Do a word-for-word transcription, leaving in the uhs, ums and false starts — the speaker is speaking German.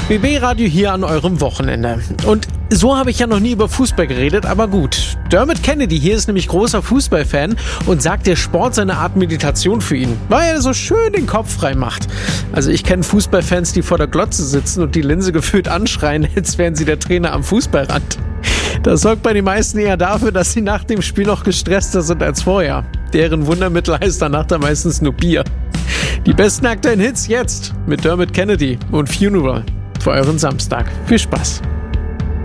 B B-Radio hier an eurem Wochenende. Und so habe ich ja noch nie über Fußball geredet, aber gut. Dermot Kennedy hier ist nämlich großer Fußballfan und sagt, der Sport sei eine Art Meditation für ihn, weil er so schön den Kopf frei macht. Also ich kenne Fußballfans, die vor der Glotze sitzen und die Linse gefühlt anschreien, als wären sie der Trainer am Fußballrand. Das sorgt bei den meisten eher dafür, dass sie nach dem Spiel noch gestresster sind als vorher. Deren Wundermittel heißt danach dann meistens nur Bier. Die besten aktuellen Hits jetzt mit Dermot Kennedy und Funeral für euren Samstag. Viel Spaß!